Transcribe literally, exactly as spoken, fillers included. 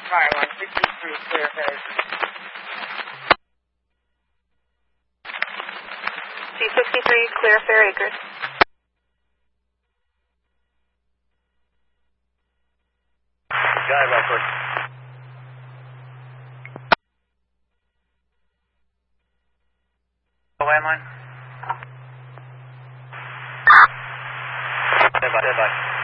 Fire one sixty-three, clear for C sixty-three, clear Fair Acres. Guy Rockford. Landline. Stand by, stand by.